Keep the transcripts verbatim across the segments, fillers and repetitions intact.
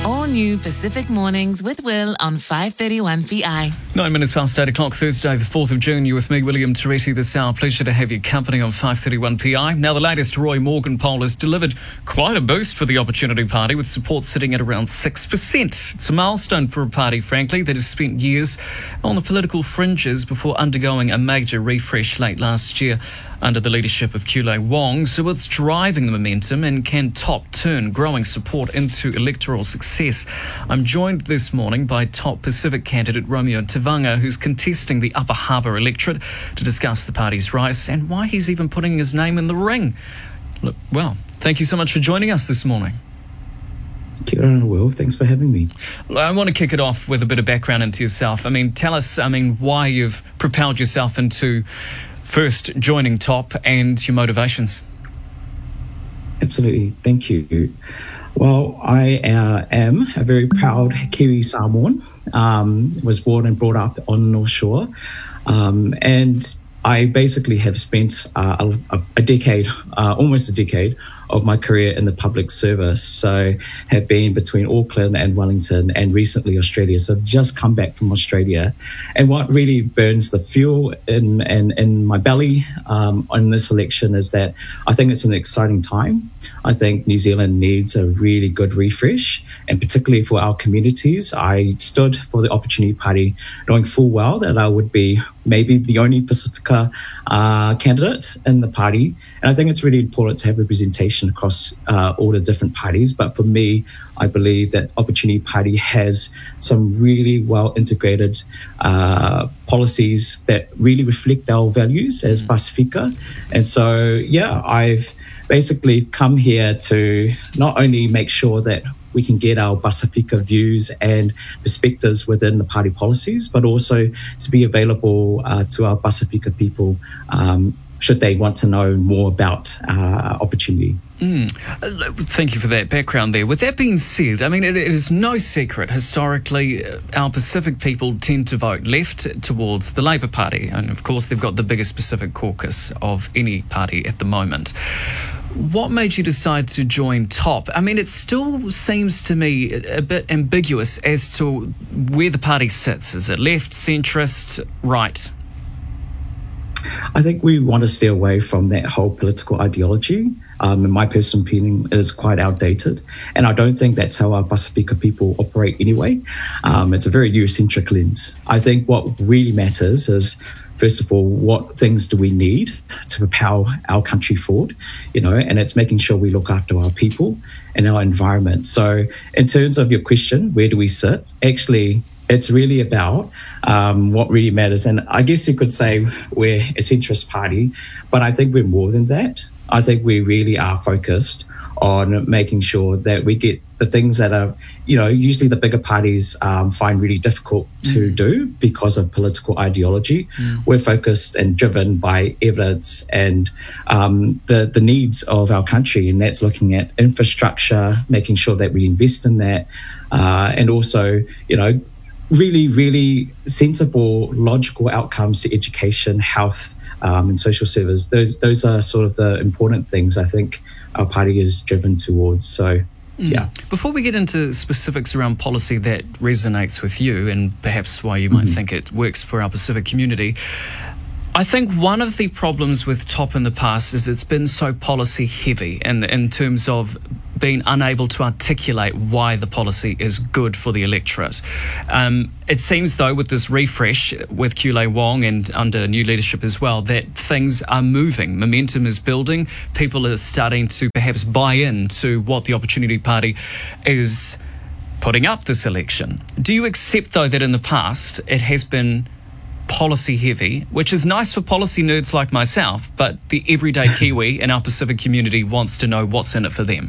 All new Pacific Mornings with Will on five thirty-one P I. Nine minutes past eight o'clock, Thursday, the fourth of June. You're with me, William Teresi, this hour. Pleasure to have your company on five thirty-one P I. Now, the latest Roy Morgan poll has delivered quite a boost for the Opportunity Party, with support sitting at around six percent. It's a milestone for a party, frankly, that has spent years on the political fringes before undergoing a major refresh late last year under the leadership of Kulei Wong. So it's driving the momentum, and can TOP turn growing support into electoral success? I'm joined this morning by TOP Pacific candidate Romeo Tavanga, who's contesting the Upper Harbour electorate, to discuss the party's rise and why he's even putting his name in the ring. Look, well, thank you so much for joining us this morning. Kia ora, Will. Thanks for having me. I want to kick it off with a bit of background into yourself. I mean, tell us, I mean, why you've propelled yourself into first joining TOP and your motivations. Absolutely. Thank you. Well, I uh, am a very proud Kiwi Samoan. Um, was born and brought up on the North Shore. Um, and I basically have spent uh, a, a decade, uh, almost a decade, of my career in the public service. So have been between Auckland and Wellington, and recently Australia. So just come back from Australia. And what really burns the fuel in, in, in my belly um, on this election is that I think it's an exciting time. I think New Zealand needs a really good refresh, and particularly for our communities. I stood for the Opportunity Party knowing full well that I would be maybe the only Pacifica uh, candidate in the party. And I think it's really important to have representation across uh, all the different parties. But for me, I believe that Opportunity Party has some really well integrated uh, policies that really reflect our values as Pacifica. And so, yeah, I've basically come here to not only make sure that we can get our Pacifica views and perspectives within the party policies, but also to be available uh, to our Pacifica people um, should they want to know more about uh, opportunity. Mm. Thank you for that background there. With that being said, I mean, it, it is no secret historically our Pacific people tend to vote left towards the Labour Party. And of course, they've got the biggest Pacific caucus of any party at the moment. What made you decide to join TOP? I mean, it still seems to me a bit ambiguous as to where the party sits. Is it left, centrist, right? I think we want to stay away from that whole political ideology. Um, in my personal opinion, is quite outdated. And I don't think that's how our Pacifica people operate anyway. Um, it's a very Eurocentric lens. I think what really matters is, first of all, what things do we need to propel our country forward, you know, and it's making sure we look after our people and our environment. So in terms of your question, where do we sit? Actually, it's really about um, what really matters. And I guess you could say we're a centrist party, but I think we're more than that. I think we really are focused on making sure that we get the things that are, you know, usually the bigger parties um, find really difficult to mm. do because of political ideology. Mm. We're focused and driven by evidence and um, the, the needs of our country, and that's looking at infrastructure, making sure that we invest in that, uh, and also, you know, really, really sensible, logical outcomes to education, health, um, and social service. Those those are sort of the important things I think our party is driven towards. So, yeah. Mm. Before we get into specifics around policy that resonates with you and perhaps why you might mm-hmm. think it works for our Pacific community, I think one of the problems with TOP in the past is it's been so policy heavy in, in terms of being unable to articulate why the policy is good for the electorate. Um, it seems, though, with this refresh with Kulei Wong and under new leadership as well, that things are moving. Momentum is building. People are starting to perhaps buy into what the Opportunity Party is putting up this election. Do you accept, though, that in the past it has been policy heavy, which is nice for policy nerds like myself, but the everyday Kiwi in our Pacific community wants to know what's in it for them?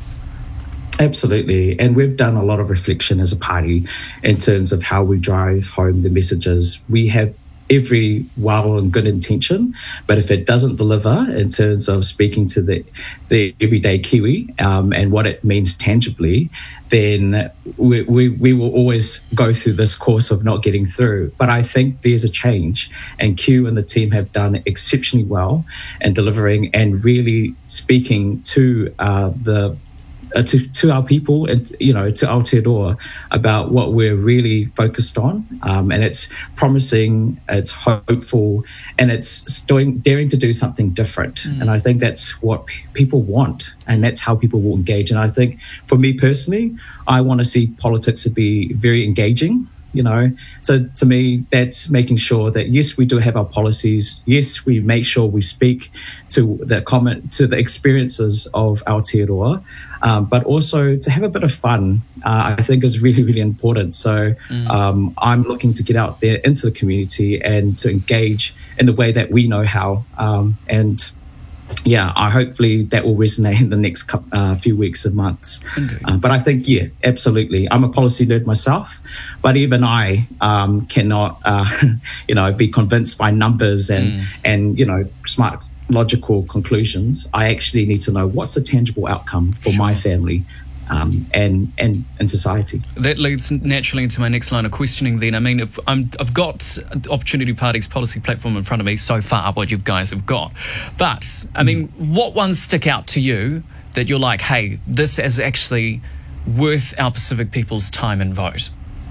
Absolutely. And we've done a lot of reflection as a party in terms of how we drive home the messages. We have every well and good intention, but if it doesn't deliver in terms of speaking to the, the everyday Kiwi um, and what it means tangibly, then we, we, we will always go through this course of not getting through. But I think there's a change, and Q and the team have done exceptionally well in delivering and really speaking to uh, the uh, to to our people and, you know, to Aotearoa about what we're really focused on, um, and it's promising, it's hopeful, and it's doing daring to do something different. Mm. And I think that's what p- people want, and that's how people will engage. And I think for me personally, I want to see politics to be very engaging. You know, so to me, that's making sure that, yes, we do have our policies. Yes, we make sure we speak to the comment, to the experiences of Aotearoa, um, but also to have a bit of fun, uh, I think is really, really important. So mm. um, I'm looking to get out there into the community and to engage in the way that we know how. Um, and yeah, I hopefully that will resonate in the next couple, uh, few weeks and months. Uh, but I think, yeah, absolutely. I'm a policy nerd myself, but even I um, cannot, uh, you know, be convinced by numbers and, mm. and, you know, smart, logical conclusions. I actually need to know what's a tangible outcome for sure. my family. Um, and, and and society. That leads naturally into my next line of questioning then. I mean, if I'm, I've got Opportunity Party's policy platform in front of me so far, what you guys have got. But, I mean, mm. what ones stick out to you that you're like, hey, this is actually worth our Pacific people's time and vote?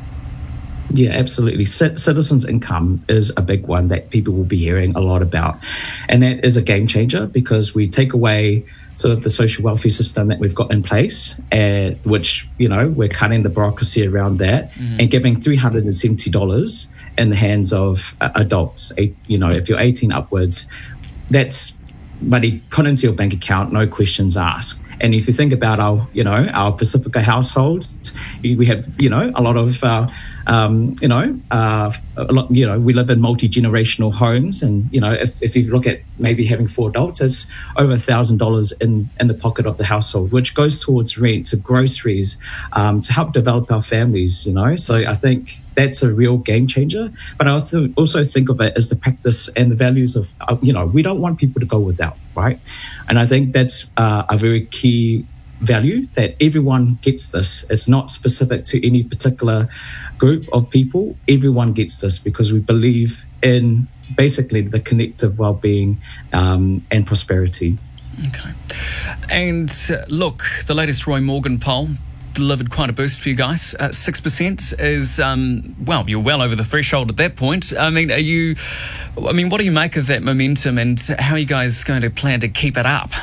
Yeah, absolutely. C- citizens' income is a big one that people will be hearing a lot about. And that is a game changer because we take away sort of the social welfare system that we've got in place, and which, you know, we're cutting the bureaucracy around that mm. and giving three hundred seventy dollars in the hands of uh, adults. Eight, you know, if you're eighteen upwards, that's money put into your bank account, no questions asked. And if you think about our, you know, our Pacifica households, we have, you know, a lot of, uh, um, you know, uh, a lot, you know, we live in multi-generational homes. And, you know, if, if you look at maybe having four adults, it's over a thousand dollars in, in the pocket of the household, which goes towards rent, to groceries, um, to help develop our families, you know. So I think that's a real game changer. But I also, also think of it as the practice and the values of, uh, you know, we don't want people to go without, right? And I think that's uh, a very key value, that everyone gets this. It's not specific to any particular group of people. Everyone gets this because we believe in basically the collective well-being um, and prosperity. Okay. And uh, look, the latest Roy Morgan poll delivered quite a boost for you guys. Uh, six percent is, um, well, you're well over the threshold at that point. I mean, are you, I mean, what do you make of that momentum, and how are you guys going to plan to keep it up?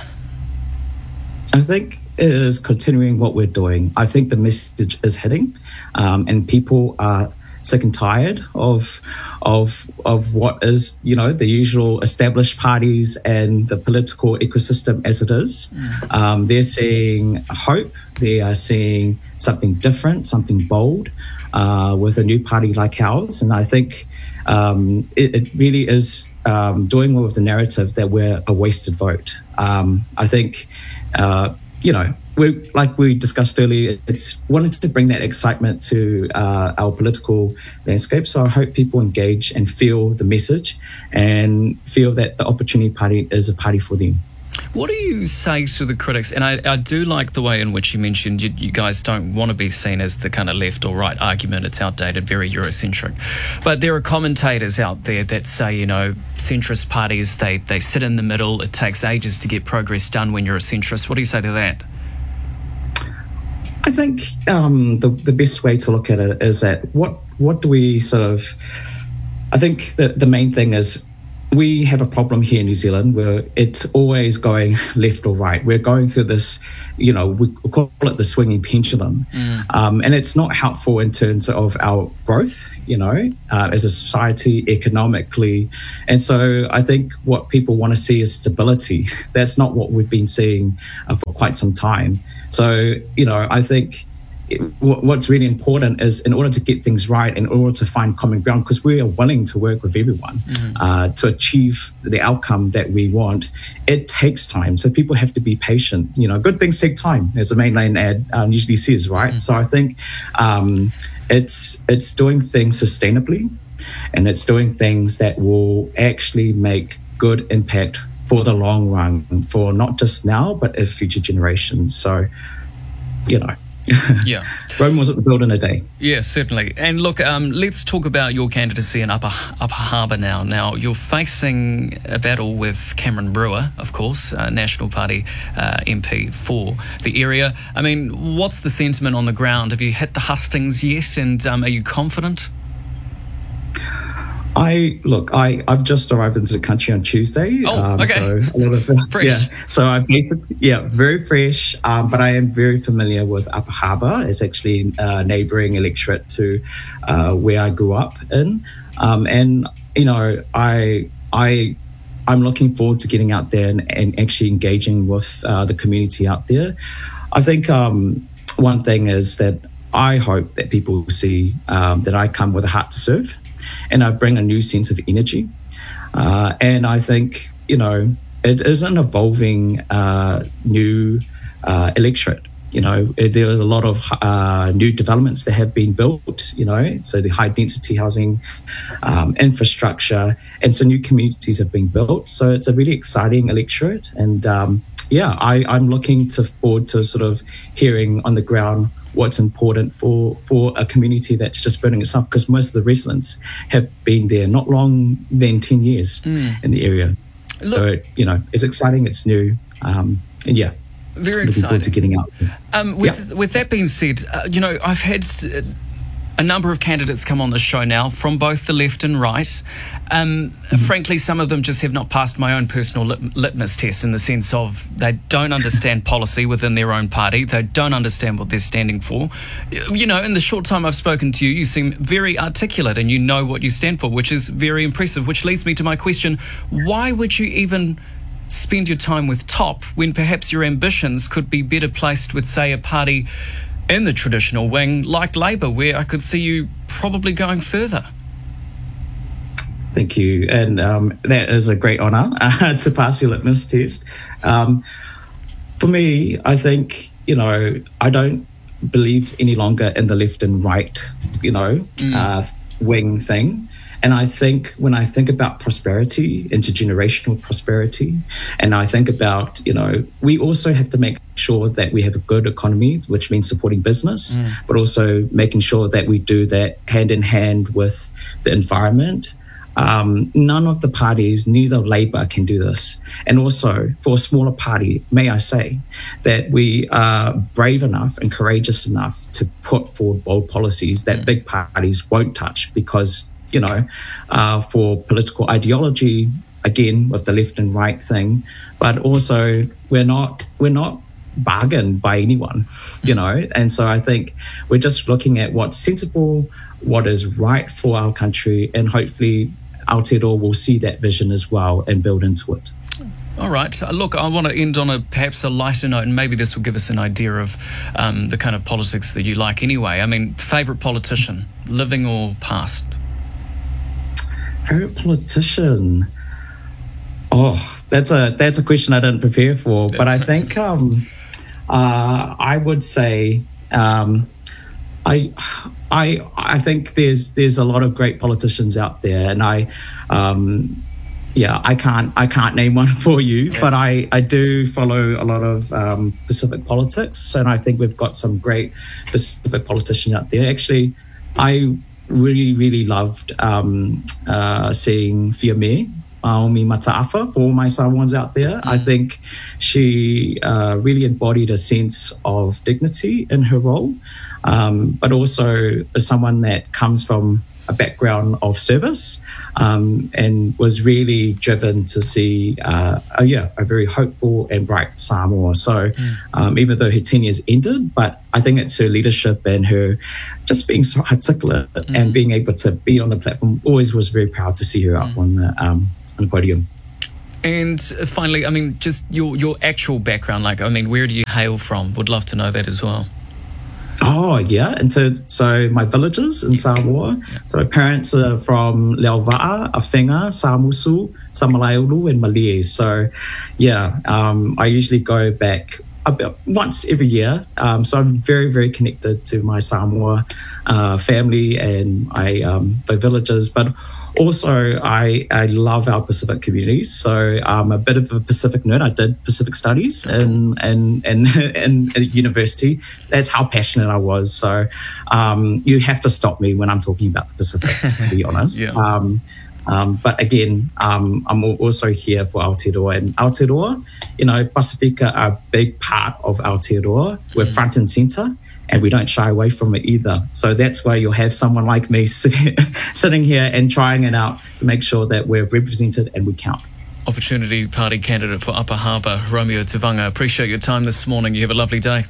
I think it is continuing what we're doing. I think the message is hitting, um, and people are sick and tired of of of what is, you know, the usual established parties and the political ecosystem as it is. Mm. Um, they're seeing hope. They are seeing something different, something bold, uh, with a new party like ours. And I think um, it, it really is um, doing well with the narrative that we're a wasted vote. Um, I think, uh, you know, we, like we discussed earlier, it's wanted to bring that excitement to uh, our political landscape. So I hope people engage and feel the message and feel that the Opportunity Party is a party for them. What do you say to the critics? And I, I do like the way in which you mentioned you, you guys don't want to be seen as the kind of left or right argument. It's outdated, very Eurocentric. But there are commentators out there that say, you know, centrist parties, they, they sit in the middle. It takes ages to get progress done when you're a centrist. What do you say to that? I think um, the, the best way to look at it is that what, what do we sort of... I think the, the main thing is we have a problem here in New Zealand where it's always going left or right. We're going through this, you know, we call it the swinging pendulum. Mm. Um, and it's not helpful in terms of our growth, you know, uh, as a society, economically. And so I think what people want to see is stability. That's not what we've been seeing uh, for quite some time. So, you know, I think It, what's really important is, in order to get things right, in order to find common ground, because we are willing to work with everyone mm-hmm. uh, to achieve the outcome that we want, it takes time. So people have to be patient. You know, good things take time, as the mainline ad um, usually says, right? Mm-hmm. So I think um, it's it's doing things sustainably, and it's doing things that will actually make good impact for the long run, for not just now, but in future generations. So, you know, Yeah. Rome wasn't built in a day. Yeah, certainly. And look, um, let's talk about your candidacy in Upper Upper Harbour now. Now, you're facing a battle with Cameron Brewer, of course, uh, National Party uh, M P for the area. I mean, what's the sentiment on the ground? Have you hit the hustings yet? And um, are you confident? I look. I I've just arrived into the country on Tuesday. Oh, um, okay. So a lot of fresh. Yeah. So I basically yeah, very fresh. Um, but I am very familiar with Upper Harbour. It's actually a neighbouring electorate to uh, where I grew up in. Um, and you know, I I I'm looking forward to getting out there and, and actually engaging with uh, the community out there. I think um, one thing is that I hope that people see um, that I come with a heart to serve. And I bring a new sense of energy. Uh, and I think, you know, it is an evolving uh, new uh, electorate. You know, there is a lot of uh, new developments that have been built, you know, so the high density housing, um, infrastructure, and so new communities have been built. So it's a really exciting electorate. And um, yeah, I, I'm looking to forward to sort of hearing on the ground what's important for, for a community that's just building itself, because most of the residents have been there not long than ten years mm. in the area. Look, so, you know, it's exciting, it's new, um, and yeah. Very looking exciting. Forward to getting out. Um, with, yeah. with that being said, uh, you know, I've had uh, a number of candidates come on the show now from both the left and right. Um, mm-hmm. Frankly, some of them just have not passed my own personal lit- litmus test in the sense of they don't understand policy within their own party. They don't understand what they're standing for. You know, in the short time I've spoken to you, you seem very articulate and you know what you stand for, which is very impressive, which leads me to my question. Why would you even spend your time with Top when perhaps your ambitions could be better placed with, say, a party in the traditional wing like Labour, where I could see you probably going further? Thank you. And um, that is a great honour uh, to pass your litmus test. Um, for me, I think, you know, I don't believe any longer in the left and right, you know, mm. uh, wing thing. And I think when I think about prosperity, intergenerational prosperity, and I think about, you know, we also have to make sure that we have a good economy, which means supporting business, mm. but also making sure that we do that hand in hand with the environment. Um, none of the parties, neither Labour can do this. And also, for a smaller party, may I say, that we are brave enough and courageous enough to put forward bold policies that mm. big parties won't touch because, you know, uh, for political ideology, again, with the left and right thing, but also we're not, we're not bargained by anyone, you know. And so I think we're just looking at what's sensible, what is right for our country, and hopefully Aotearoa will see that vision as well and build into it. All right. Uh, look, I want to end on a perhaps a lighter note, and maybe this will give us an idea of um, the kind of politics that you like anyway. I mean, favourite politician, living or past? Favourite politician? Oh, that's a that's a question I didn't prepare for. That's but I think um, uh, I would say um, I I I think there's there's a lot of great politicians out there, and I um, yeah I can't I can't name one for you, yes. but I, I do follow a lot of um, Pacific politics, and I think we've got some great Pacific politicians out there. Actually, I really really loved um, uh, seeing Fiame Maomi Mataafa, for all my Samoans out there. Mm. I think she uh, really embodied a sense of dignity in her role, um, but also as someone that comes from a background of service um, and was really driven to see uh, a, yeah, a very hopeful and bright Samoa. So mm. um, even though her tenure's ended, but I think it's her leadership and her just being so articulate mm. and being able to be on the platform. Always was very proud to see her mm. up on the um, on the podium. And finally, I mean, just your your actual background, like, I mean, where do you hail from? Would love to know that as well. Oh, yeah. And so, so my villages in yes. Samoa. Yeah. So my parents are from Leova'a, Awhenga, Samusu, Samalaiulu, and Malie. So, yeah, um, I usually go back about once every year. Um, so I'm very, very connected to my Samoa uh, family and my, um, my villages. But also, I, I love our Pacific communities. So I'm a bit of a Pacific nerd. I did Pacific studies in, in, in, in, in university. That's how passionate I was. So um, you have to stop me when I'm talking about the Pacific, to be honest. yeah. Um, um, but again, um, I'm also here for Aotearoa. And Aotearoa, you know, Pacifica are a big part of Aotearoa. We're mm. front and centre. And we don't shy away from it either. So that's why you'll have someone like me sitting here and trying it out to make sure that we're represented and we count. Opportunity Party candidate for Upper Harbour, Romeo Tuvanga. Appreciate your time this morning. You have a lovely day.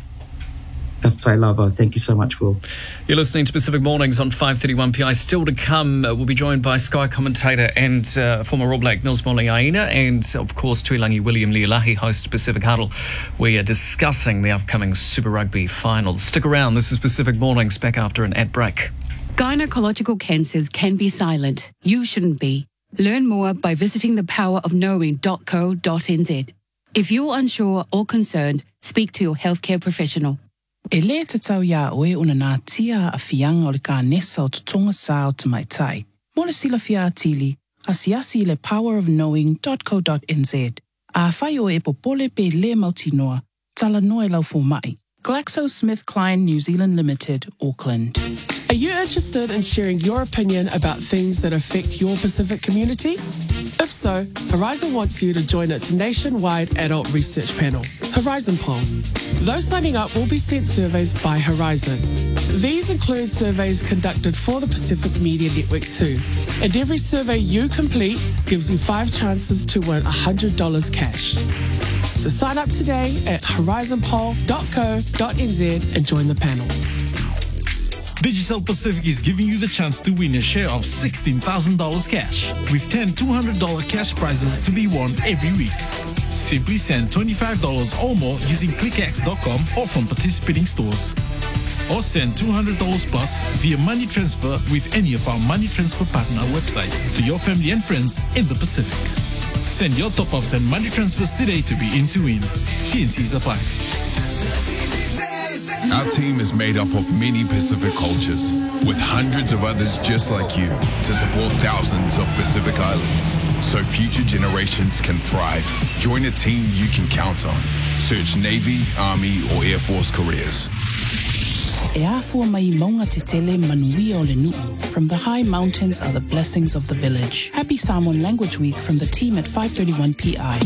Thank you so much, Will. You're listening to Pacific Mornings on five thirty-one P I. Still to come, uh, we'll be joined by Sky commentator and uh, former All Black Nils Moleaina, and of course Tuilangi William Lealahi, host of Pacific Huddle. We are discussing the upcoming Super Rugby finals. Stick around. This is Pacific Mornings, back after an ad break. Gynecological cancers can be silent. You shouldn't be. Learn more by visiting the power of knowing dot co dot n z. If you're unsure or concerned, speak to your healthcare professional. E le te tau ia oe una nā tia a whianga o le ka nesa o tutonga sā o te maitai. Mo le sila fia atili, a siasi le power of knowing dot co dot n z. A whai o e popole pe le mautinoa, tala noe lau fo mai. GlaxoSmithKline New Zealand Limited, Auckland. Are you interested in sharing your opinion about things that affect your Pacific community? If so, Horizon wants you to join its nationwide adult research panel, Horizon Poll. Those signing up will be sent surveys by Horizon. These include surveys conducted for the Pacific Media Network too. And every survey you complete gives you five chances to win one hundred dollars cash. So sign up today at horizon poll dot co dot n z and join the panel. Digicel Pacific is giving you the chance to win a share of sixteen thousand dollars cash, with ten two hundred dollars cash prizes to be won every week. Simply send twenty-five dollars or more using click x dot com or from participating stores. Or send two hundred dollars plus via money transfer with any of our money transfer partner websites to your family and friends in the Pacific. Send your top-ups and money transfers today to be in to win. T N Cs apply. Our team is made up of many Pacific cultures, with hundreds of others just like you, to support thousands of Pacific Islands, so future generations can thrive. Join a team you can count on. Search Navy, Army, or Air Force careers. E afua mai maunga te tele manuia o le nui. From the high mountains are the blessings of the village. Happy Samoan Language Week from the team at five thirty-one P I.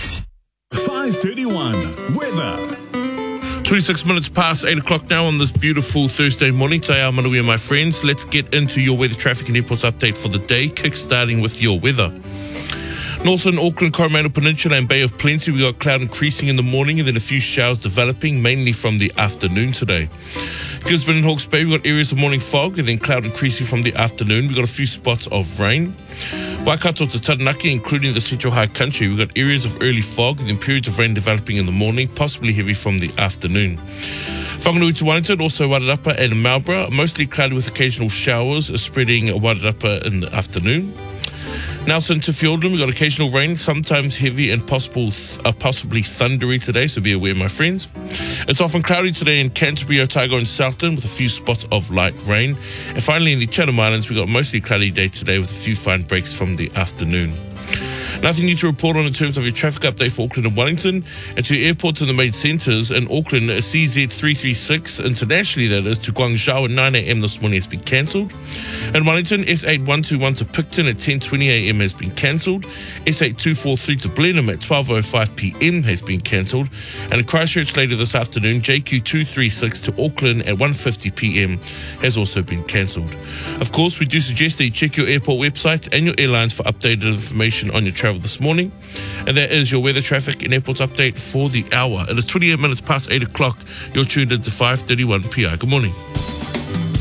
five thirty-one Weather. twenty-six minutes past eight o'clock now on this beautiful Thursday morning. Taya Manuia, my friends. Let's get into your weather, traffic and airports update for the day, kick-starting with your weather. Northern Auckland, Coromandel Peninsula and Bay of Plenty, we got cloud increasing in the morning and then a few showers developing, mainly from the afternoon today. Gisborne and Hawke's Bay, we got areas of morning fog and then cloud increasing from the afternoon. We got a few spots of rain. Waikato to Taranaki, including the Central High Country, we got areas of early fog and then periods of rain developing in the morning, possibly heavy from the afternoon. Whanganui to Wellington, also Wairarapa and Marlborough, mostly cloudy with occasional showers, spreading Wairarapa in the afternoon. Nelson to Fiordland, we've got occasional rain, sometimes heavy and possible, uh, possibly thundery today, so be aware, my friends. It's often cloudy today in Canterbury, Otago and Southland with a few spots of light rain. And finally in the Chatham Islands, we've got a mostly cloudy day today with a few fine breaks from the afternoon. Nothing new to report on in terms of your traffic update for Auckland and Wellington. And to airports and the main centres, in Auckland, C Z three three six, internationally that is, to Guangzhou at nine a.m. this morning has been cancelled. In Wellington, S eight one two one to Picton at ten twenty a.m. has been cancelled. S eight two four three to Blenheim at twelve oh five p.m. has been cancelled. And in Christchurch later this afternoon, J Q two three six to Auckland at one fifty p.m. has also been cancelled. Of course, we do suggest that you check your airport website and your airlines for updated information on your travel this morning. And that is your weather, traffic and airports update for the hour. It is twenty-eight minutes past eight o'clock. You're tuned into five thirty-one P I. Good morning.